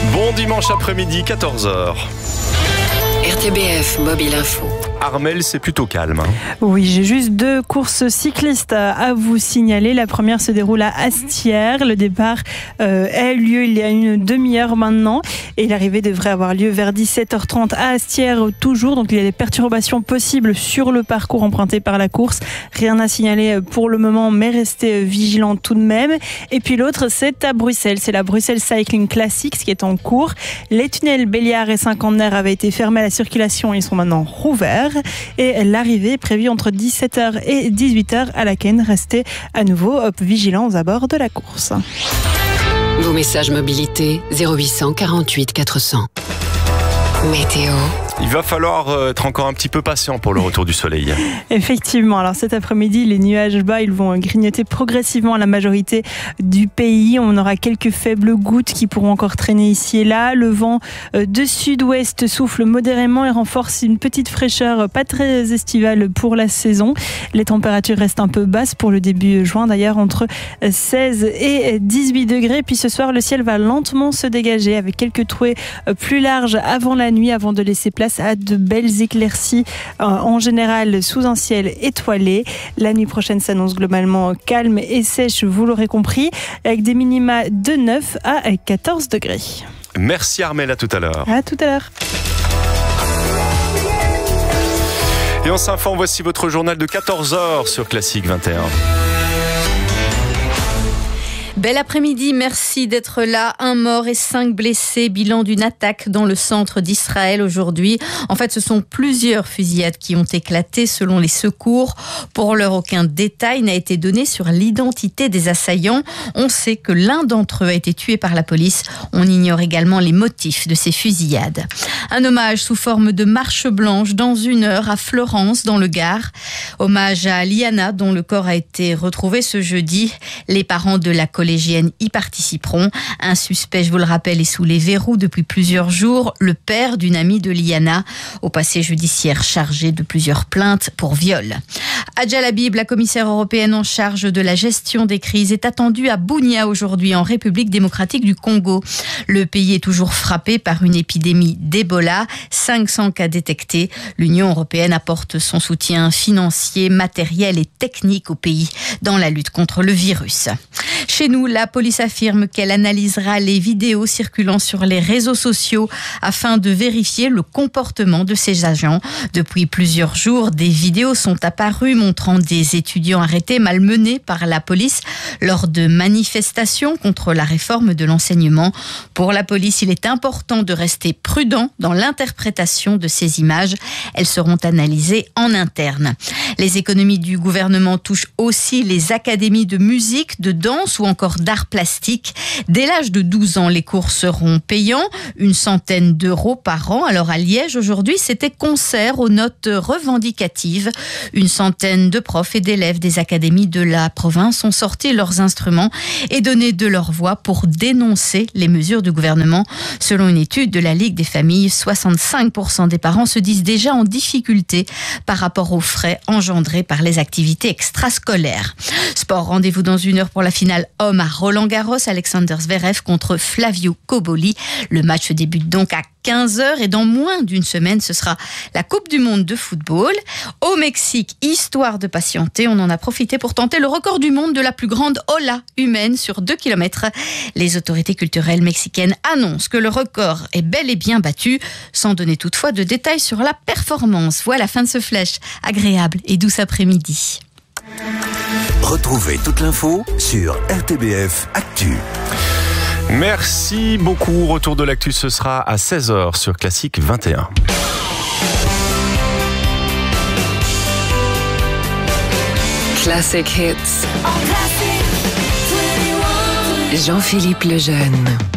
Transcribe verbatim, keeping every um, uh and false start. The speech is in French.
Bon dimanche après-midi, quatorze heures. R T B F Mobile Info. Armelle, c'est plutôt calme. Hein. Oui, j'ai juste deux courses cyclistes à vous signaler. La première se déroule à Astières. Le départ euh, a eu lieu il y a une demi-heure maintenant. Et l'arrivée devrait avoir lieu vers dix-sept heures trente à Astières toujours. Donc il y a des perturbations possibles sur le parcours emprunté par la course. Rien à signaler pour le moment, mais restez vigilants tout de même. Et puis l'autre, c'est à Bruxelles. C'est la Bruxelles Cycling Classics qui est en cours. Les tunnels Béliard et Cinquantenaire avaient été fermés à la circulation. Ils sont maintenant rouverts. Et l'arrivée est prévue entre dix-sept heures et dix-huit heures à Laken. Restez à nouveau vigilants aux abords de la course. Vos messages mobilité zéro huit cent quarante-huit quatre cents. Météo. Il va falloir être encore un petit peu patient pour le retour du soleil. Effectivement. Alors cet après-midi, les nuages bas, ils vont grignoter progressivement la majorité du pays. On aura quelques faibles gouttes qui pourront encore traîner ici et là. Le vent de sud-ouest souffle modérément et renforce une petite fraîcheur pas très estivale pour la saison. Les températures restent un peu basses pour le début juin, d'ailleurs entre seize et dix-huit degrés. Puis ce soir, le ciel va lentement se dégager avec quelques trouées plus larges avant la nuit, avant de laisser place à de belles éclaircies euh, en général sous un ciel étoilé. La nuit prochaine s'annonce globalement calme et sèche, vous l'aurez compris, avec des minima de neuf à quatorze degrés. Merci Armelle, à tout à l'heure. À tout à l'heure. Et on s'informe, voici votre journal de quatorze heures sur Classique vingt et un. Bel après-midi, merci d'être là. Un mort et cinq blessés, bilan d'une attaque dans le centre d'Israël aujourd'hui. En fait, ce sont plusieurs fusillades qui ont éclaté selon les secours. Pour l'heure, aucun détail n'a été donné sur l'identité des assaillants. On sait que l'un d'entre eux a été tué par la police. On ignore également les motifs de ces fusillades. Un hommage sous forme de marche blanche dans une heure à Florence, dans le Gard. Hommage à Liana, dont le corps a été retrouvé ce jeudi. Les parents de la collégienne y participeront. Un suspect, je vous le rappelle, est sous les verrous depuis plusieurs jours. Le père d'une amie de Liana, au passé judiciaire chargé de plusieurs plaintes pour viol. Adja Labib, la commissaire européenne en charge de la gestion des crises, est attendue à Bunia aujourd'hui, en République démocratique du Congo. Le pays est toujours frappé par une épidémie d'Ebola. cinq cents cas détectés. L'Union européenne apporte son soutien financier, matériel et technique au pays dans la lutte contre le virus. Chez nous, la police affirme qu'elle analysera les vidéos circulant sur les réseaux sociaux afin de vérifier le comportement de ses agents. Depuis plusieurs jours, des vidéos sont apparues montrant des étudiants arrêtés malmenés par la police lors de manifestations contre la réforme de l'enseignement. Pour la police, il est important de rester prudent dans l'interprétation de ces images. Elles seront analysées en interne. Les économies du gouvernement touchent aussi les académies de musique, de danse ou encore d'art plastique. Dès l'âge de douze ans, les cours seront payants, une centaine d'euros par an. Alors à Liège, aujourd'hui, c'était concert aux notes revendicatives. Une centaine de profs et d'élèves des académies de la province ont sorti leurs instruments et donné de leur voix pour dénoncer les mesures du gouvernement. Selon une étude de la Ligue des familles, soixante-cinq pour cent des parents se disent déjà en difficulté par rapport aux frais engendrés par les activités extrascolaires. Sport, rendez-vous dans une heure pour la finale homme à Roland-Garros, Alexander Zverev contre Flavio Cobolli. Le match débute donc à quinze heures et dans moins d'une semaine, ce sera la Coupe du Monde de football. Au Mexique, histoire de patienter, on en a profité pour tenter le record du monde de la plus grande ola humaine sur deux kilomètres. Les autorités culturelles mexicaines annoncent que le record est bel et bien battu, sans donner toutefois de détails sur la performance. Voilà la fin de ce flash agréable et douce après-midi. Retrouvez toute l'info sur R T B F Actu. Merci beaucoup. Retour de l'actu, ce sera à seize heures sur Classique vingt et un. Classic Hits. Jean-Philippe Lejeune.